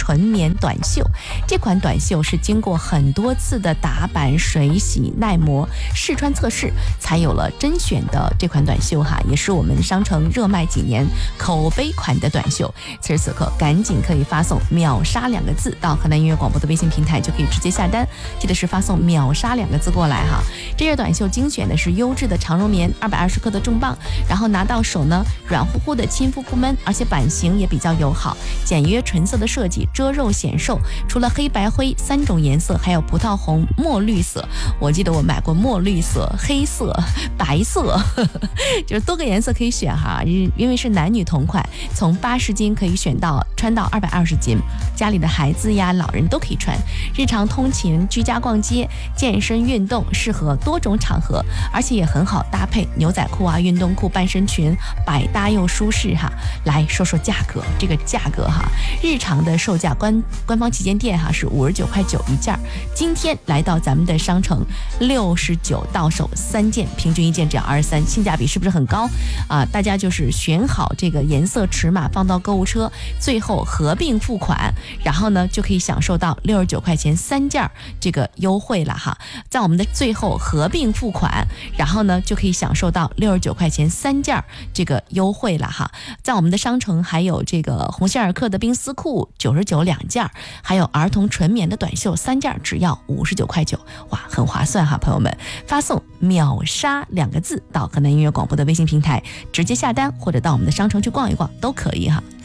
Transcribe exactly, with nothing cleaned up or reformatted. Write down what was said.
纯棉短袖。这款短袖是经过很多次的打版、水洗、耐磨、试穿测试，才有了甄选的这款短袖哈，也是我们商城热卖几年口碑款的短袖。此时此刻，赶紧可以发送“秒杀”两个字到河南音乐广播的微信平台，就可以直接下单。记得是发送“秒杀”两个字过来哈。这件短袖精选的是优质的长绒棉，二百二十克的重磅，然后拿到手呢，软乎乎的，亲肤不闷，而且版型也比较友好，简约纯色的设计，遮肉显瘦。除了黑白灰三种颜色，还有葡萄红、墨绿色。我记得我买过墨绿色、黑色、白色，呵呵，就是多个颜色可以选哈。因为是男女同款，从八十斤可以选到穿到二百二十斤，家里的孩子呀、老人都可以穿。日常通勤、居家逛街、健身运动，适合多种场合，而且也很好搭配牛仔裤啊、运动裤、半身裙，百搭又舒适哈。来说说价格，这个价格哈，日常的售价官官方旗舰店哈是五十九块九一件，今天来到咱们的商城六十九到手三件，平均一件只要二十三，性价比是不是很高啊？大家就是选好这个颜色尺码放到购物车，最后合并付款，然后呢就可以享受到六十九块钱三件这个优惠了哈。在我们的最后合并付款，然后呢就可以享受到六十九块钱三件这个优惠了哈。在我们的商城还有这个鸿星尔克的冰丝裤九十九两件，还有儿童纯棉的短袖三件，只要五十九块九，哇，很划算哈！朋友们，发送“秒杀”两个字到河南音乐广播的微信平台，直接下单或者到我们的商城去逛一逛都可以哈。